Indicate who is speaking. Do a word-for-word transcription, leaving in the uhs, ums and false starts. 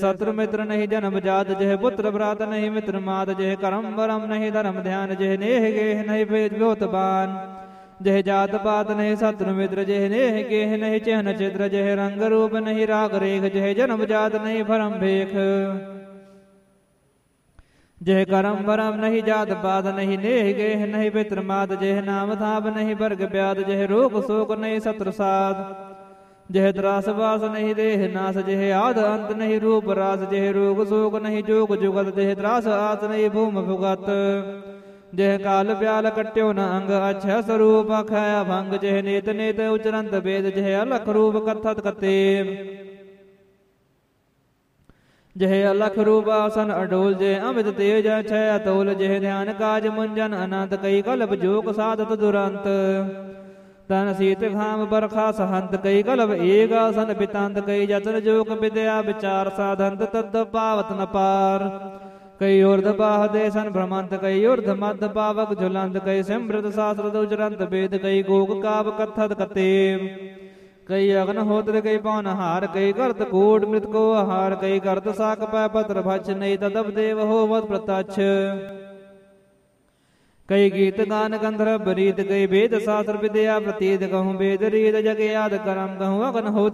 Speaker 1: शत्रु मित्र नहीं जन्म जात जह पुत्र भ्रात नहीं मित्र मात जह करम वरम नहीं धर्म ध्यान जह नेह गेह नहीं व्योतबान जह जात पात नहीं शत्रु मित्र जह नेह गेह नहीं चहन चित्र जह रंग रूप नहीं राग रेख जह जन्म जात नहीं भरम भेख जह करम वरम नहीं जात पात नहीं नेह गेह नहीं मित्र मात जह नाम थाप नहीं वर्ग ब्याद जह रोग शोक नहीं शत्रु साध जह त्रास वास नहीं देह नाश जह आद अंत नहीं रूप रास जह रोग शोक नहीं जोग जुगत जह त्रास आस नहीं भूम भुगत जह काल प्याल कट्यो न अंग अच्छा स्वरूप अखया भंग जह नेत नेत उचरंत वेद जह अलख रूप कथत कतेव जह अलख रूप आसन अडोल जह अमित तेज छय अतोल जह ध्यान काज मुंजन अनंत कई कल्प जोग साधत दुरंत तन शीत घाम बरखा सहंत कई कलभ एक आसन पितांत कई जतन जोग विद्या विचार साधंत तद पावत न पार कई ऊर्ध बाह देशन भ्रमंत कई ऊर्ध मध्य पावक झुलंत कई सिमृत शास्त्र उचरंत वेद कई गोग काव कथत कतेव कई अग्नहोत्र कई पौन हार कई करत कूट मृत को आहार कई करत साक पै पत्र भक्ष नहीं तदब देव हो मत प्रत्यक्ष कई गीत गान गंधर्व रीत कई वेद शास्त्र विद्या प्रतीत कहूँ वेद रीत जग याद करम कहूँ अग्न हो